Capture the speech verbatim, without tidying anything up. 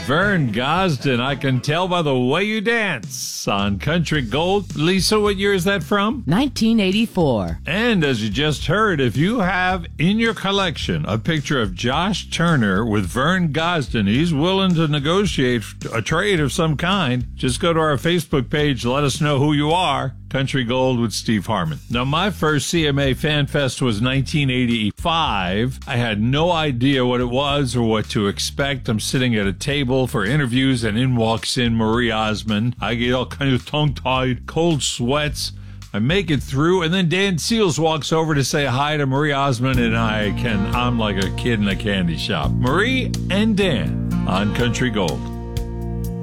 Vern Gosdin, I can tell by the way you dance on Country Gold. Lisa, what year is that from? nineteen eighty-four. And as you just heard, if you have in your collection a picture of Josh Turner with Vern Gosdin, he's willing to negotiate a trade of some kind. Just go to our Facebook page, let us know who you are. Country Gold with Steve Harmon. Now, my first C M A Fan Fest was nineteen eighty-five. I had no idea what it was or what to expect. I'm sitting at a table for interviews, and in walks in Marie Osmond. I get all kind of tongue-tied, cold sweats. I make it through, and then Dan Seals walks over to say hi to Marie Osmond, and I can, I'm like a kid in a candy shop. Marie and Dan on Country Gold.